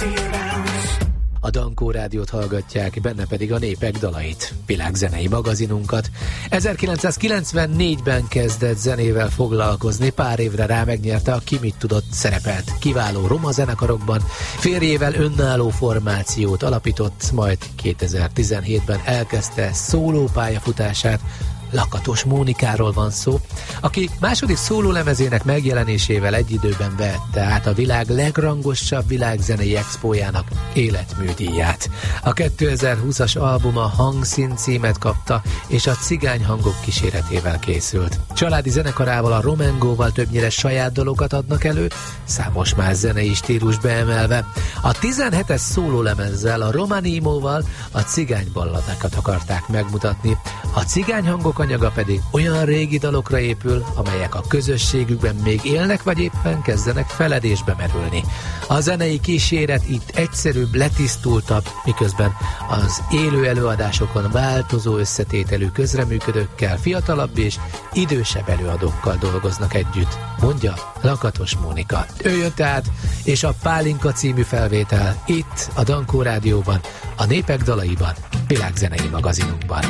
A Dankó Rádiót hallgatják, benne pedig a Népek dalait, világzenei magazinunkat. 1994-ben kezdett zenével foglalkozni, pár évre rá megnyerte a Ki mit tudott szerepelt kiváló roma zenekarokban, férjével önálló formációt alapított, majd 2017-ben elkezdte szóló pályafutását. Lakatos Mónikáról van szó, aki második szólólemezének megjelenésével egy időben vette át a világ legrangosabb világzenei expójának életműdíját. A 2020-as albuma Hangszín címet kapta, és a cigány hangok kíséretével készült. Családi zenekarával, a Romengóval többnyire saját dalokat adnak elő, számos más zenei stílus beemelve. A 17-es szólólemezzel, a Romanimóval a cigány balladákat akarták megmutatni. A cigány hangok anyaga pedig olyan régi dalokra épül, amelyek a közösségükben még élnek, vagy éppen kezdenek feledésbe merülni. A zenei kíséret itt egyszerűbb, letisztultabb, miközben az élő előadásokon változó összetételű közreműködőkkel, fiatalabb és idősebb előadókkal dolgoznak együtt, mondja Lakatos Mónika. Ő jön tehát, és a Pálinka című felvétel itt a Dankó Rádióban, a Népek dalaiban, világzenei magazinunkban.